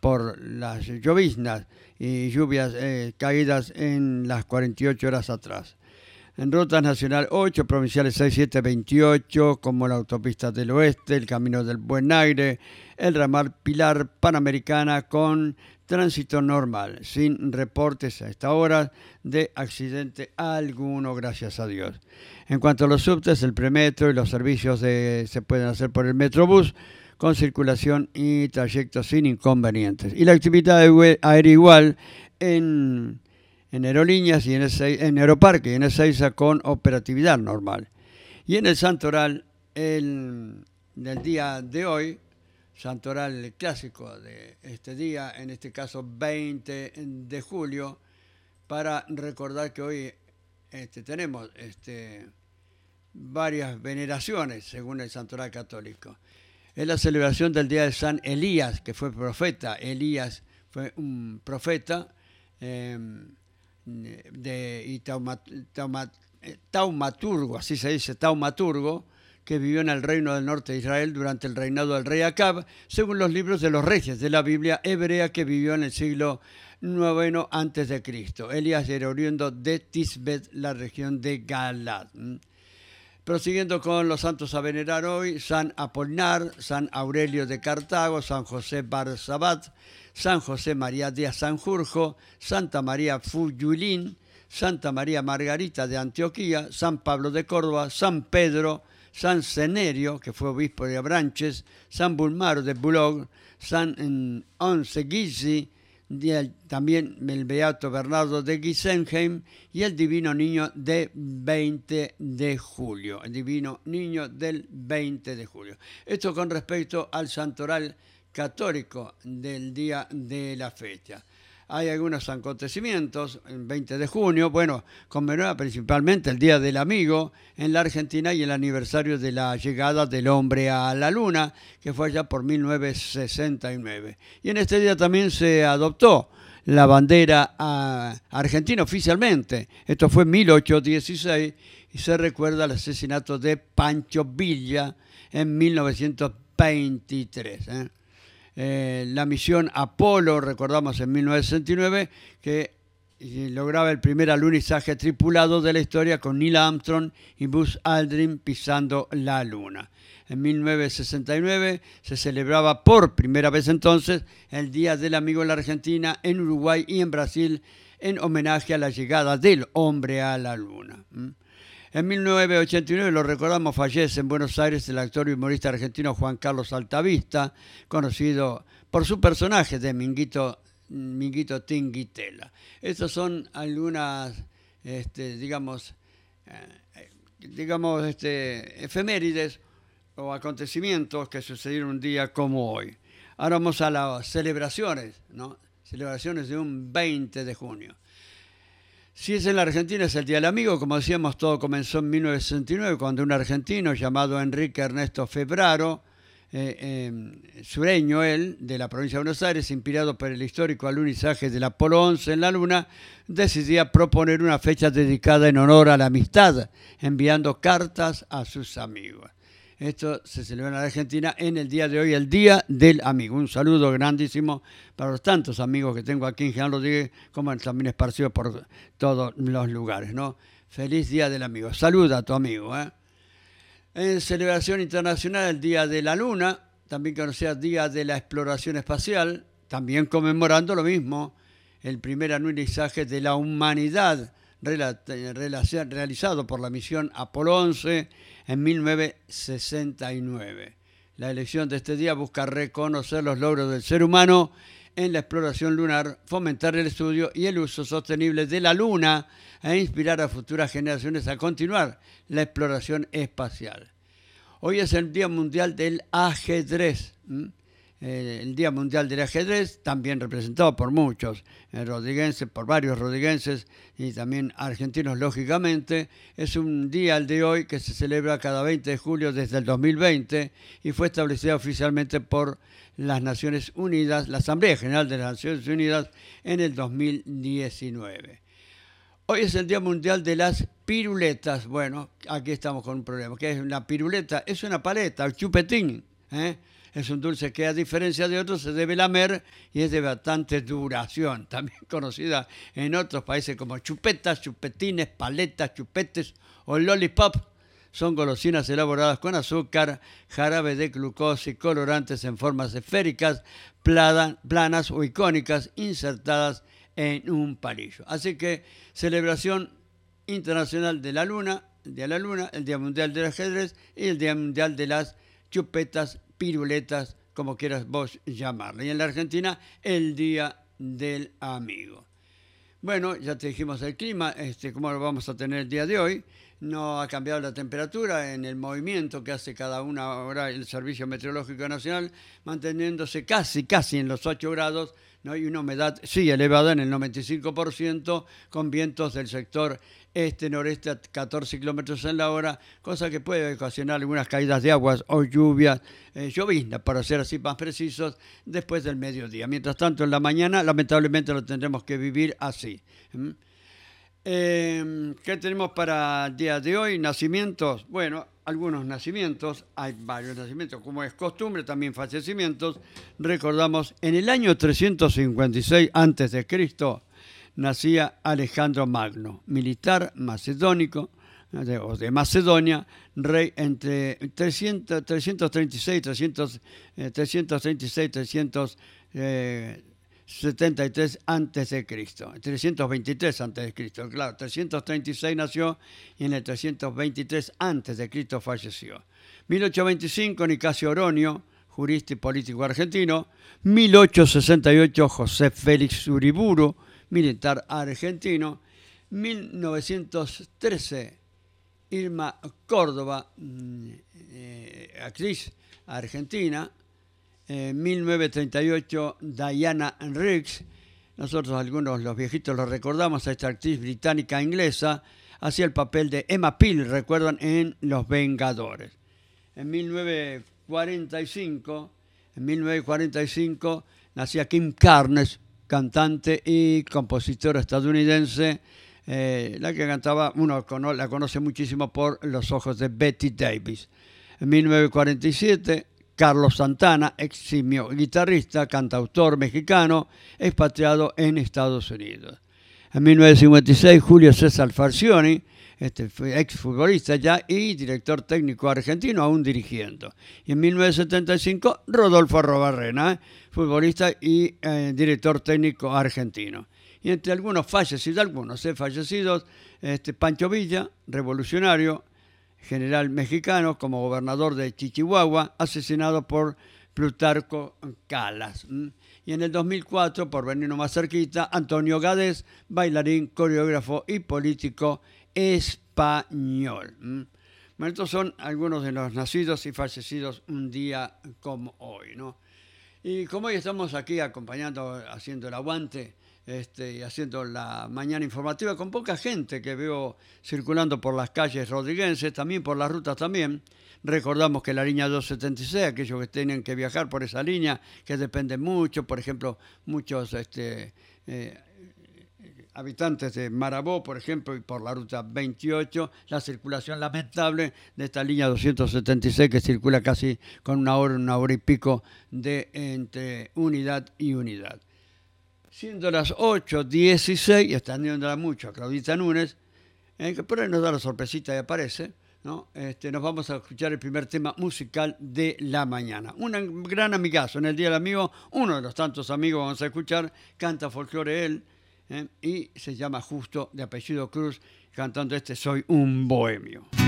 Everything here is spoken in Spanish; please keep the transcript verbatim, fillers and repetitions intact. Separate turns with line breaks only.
por las lloviznas y lluvias eh, caídas en las cuarenta y ocho horas atrás. En rutas nacional ocho, provinciales seis, siete, veintiocho, como la autopista del oeste, el camino del Buen Aire, el ramal Pilar Panamericana con tránsito normal, sin reportes a esta hora de accidente alguno, gracias a Dios. En cuanto a los subtes, el premetro y los servicios de, se pueden hacer por el Metrobús, con circulación y trayectos sin inconvenientes. Y la actividad aérea igual en... en Aerolíneas y en, Ezeiza, en Aeroparque y en Ezeiza con operatividad normal. Y en el Santoral, el, del día de hoy, Santoral clásico de este día, en este caso veinte de julio, para recordar que hoy este, tenemos este, varias veneraciones según el Santoral católico. Es la celebración del día de San Elías, que fue profeta. Elías fue un profeta eh, de y tauma, tauma, taumaturgo, así se dice, taumaturgo, que vivió en el reino del norte de Israel durante el reinado del rey Acab, según los libros de los reyes de la Biblia hebrea, que vivió en el siglo noveno antes de Cristo. Elías era oriundo de Tisbet, la región de Galad. Prosiguiendo con los santos a venerar hoy: San Apolinar, San Aurelio de Cartago, San José Barsabat, San José María de Sanjurjo, Santa María Fuyulín, Santa María Margarita de Antioquía, San Pablo de Córdoba, San Pedro, San Cenerio, que fue obispo de Abranches, San Bulmaro de Bulog, San Onseguisi, también el beato Bernardo de Gisenheim, y el divino niño de veinte de julio, el divino niño del veinte de julio. Esto con respecto al santoral católico del día de la fecha. Hay algunos acontecimientos, el veinte de junio, bueno, conmemora principalmente el Día del Amigo en la Argentina y el aniversario de la llegada del hombre a la luna, que fue allá por mil novecientos sesenta y nueve. Y en este día también se adoptó la bandera uh, argentina oficialmente. Esto fue en mil ochocientos dieciséis y se recuerda el asesinato de Pancho Villa en mil novecientos veintitrés. ¿eh? Eh, la misión Apolo, recordamos en mil novecientos sesenta y nueve, que lograba el primer alunizaje tripulado de la historia con Neil Armstrong y Buzz Aldrin pisando la luna. En mil novecientos sesenta y nueve se celebraba por primera vez entonces el Día del Amigo en la Argentina, en Uruguay y en Brasil, en homenaje a la llegada del hombre a la luna. ¿Mm? En mil novecientos ochenta y nueve, lo recordamos, fallece en Buenos Aires el actor y humorista argentino Juan Carlos Altavista, conocido por su personaje de Minguito, Minguito Tinguitela. Estas son algunas, este, digamos, eh, digamos este, efemérides o acontecimientos que sucedieron un día como hoy. Ahora vamos a las celebraciones, ¿no? Celebraciones de un veinte de junio. Si es en la Argentina, es el Día del Amigo. Como decíamos, todo comenzó en mil novecientos sesenta y nueve, cuando un argentino llamado Enrique Ernesto Febraro, eh, eh, sureño él, de la provincia de Buenos Aires, inspirado por el histórico alunizaje del Apolo once en la Luna, decidía proponer una fecha dedicada en honor a la amistad, enviando cartas a sus amigos. Esto se celebra en la Argentina en el día de hoy, el Día del Amigo. Un saludo grandísimo para los tantos amigos que tengo aquí en General Rodríguez, como también esparcidos por todos los lugares, ¿no? Feliz Día del Amigo. Saluda a tu amigo, ¿eh? En celebración internacional, el Día de la Luna, también conocida Día de la Exploración Espacial, también conmemorando lo mismo, el primer alunizaje de la humanidad realizado por la misión Apolo once en mil novecientos sesenta y nueve. La elección de este día busca reconocer los logros del ser humano en la exploración lunar, fomentar el estudio y el uso sostenible de la Luna e inspirar a futuras generaciones a continuar la exploración espacial. Hoy es el Día Mundial del Ajedrez. ¿Mm? El Día Mundial del Ajedrez, también representado por muchos eh, rodriguenses, por varios rodriguenses y también argentinos, lógicamente. Es un día, el de hoy, que se celebra cada veinte de julio desde el dos mil veinte y fue establecida oficialmente por las Naciones Unidas, la Asamblea General de las Naciones Unidas, en el dos mil diecinueve. Hoy es el Día Mundial de las Piruletas. Bueno, aquí estamos con un problema. ¿Qué es una piruleta? Es una paleta, el chupetín, ¿eh? Es un dulce que, a diferencia de otros, se debe lamer y es de bastante duración. También conocida en otros países como chupetas, chupetines, paletas, chupetes o lollipop. Son golosinas elaboradas con azúcar, jarabe de glucosa y colorantes en formas esféricas, planas o icónicas, insertadas en un palillo. Así que, celebración internacional de la luna, el Día de la Luna, el Día Mundial del Ajedrez y el Día Mundial de las Chupetas, Piruletas, como quieras vos llamarlo. Y en la Argentina, el Día del Amigo. Bueno, ya te dijimos el clima, este, cómo lo vamos a tener el día de hoy. No ha cambiado la temperatura en el movimiento que hace cada una hora el Servicio Meteorológico Nacional, manteniéndose casi, casi en los ocho grados, ¿no? Y una humedad, sí, elevada en el noventa y cinco por ciento, con vientos del sector este-noreste a catorce kilómetros en la hora, cosa que puede ocasionar algunas caídas de aguas o lluvias, eh, lloviznas, para ser así más precisos, después del mediodía. Mientras tanto, en la mañana, lamentablemente, lo tendremos que vivir así. ¿Mm? Eh, ¿Qué tenemos para el día de hoy? Nacimientos. Bueno, algunos nacimientos, hay varios nacimientos, como es costumbre, también fallecimientos. Recordamos, en el año trescientos cincuenta y seis antes de Cristo nacía Alejandro Magno, militar macedónico, de, o de Macedonia, rey entre trescientos, trescientos treinta y seis, trescientos, eh, trescientos treinta y seis, trescientos setenta y tres antes de Cristo, trescientos veintitrés antes de Cristo, claro, trescientos treinta y seis nació y en el trescientos veintitrés antes de Cristo falleció. mil ochocientos veinticinco Nicasio Oronio, jurista y político argentino. mil ochocientos sesenta y ocho José Félix Uriburu, militar argentino. mil novecientos trece Irma Córdoba, eh, actriz argentina. En mil novecientos treinta y ocho, Diana Riggs, nosotros algunos, los viejitos, lo recordamos, a esta actriz británica inglesa, hacía el papel de Emma Peel, recuerdan, en Los Vengadores. En mil novecientos cuarenta y cinco, en mil novecientos cuarenta y cinco nacía Kim Carnes, cantante y compositora estadounidense, eh, la que cantaba, uno la conoce muchísimo por Los ojos de Betty Davis. En mil novecientos cuarenta y siete, Carlos Santana, eximio guitarrista, cantautor mexicano, expatriado en Estados Unidos. En mil novecientos cincuenta y seis, Julio César Falcioni, este exfutbolista ya y director técnico argentino, aún dirigiendo. Y en mil novecientos setenta y cinco, Rodolfo Arrobarrena, futbolista y eh, director técnico argentino. Y entre algunos fallecidos, algunos eh, fallecidos, este, Pancho Villa, revolucionario, general mexicano, como gobernador de Chihuahua, asesinado por Plutarco Calas. Y en el dos mil cuatro, por venirnos más cerquita, Antonio Gades, bailarín, coreógrafo y político español. Bueno, estos son algunos de los nacidos y fallecidos un día como hoy, ¿no? Y como hoy estamos aquí acompañando, haciendo el aguante, Este, y haciendo la mañana informativa con poca gente que veo circulando por las calles rodriguenses, también por las rutas también. Recordamos que la línea doscientos setenta y seis, aquellos que tienen que viajar por esa línea, que depende mucho, por ejemplo, muchos este, eh, habitantes de Marabó, por ejemplo, y por la ruta veintiocho, la circulación lamentable de esta línea doscientos setenta y seis que circula casi con una hora, una hora y pico de entre unidad y unidad. Siendo las ocho dieciséis, y extendiéndola mucho a Claudita Núñez, eh, que por ahí nos da la sorpresita y aparece, ¿no? Este, nos vamos a escuchar el primer tema musical de la mañana. Un gran amigazo en el Día del Amigo, uno de los tantos amigos vamos a escuchar, canta folclore él, eh, y se llama Justo, de apellido Cruz, cantando este Soy un Bohemio.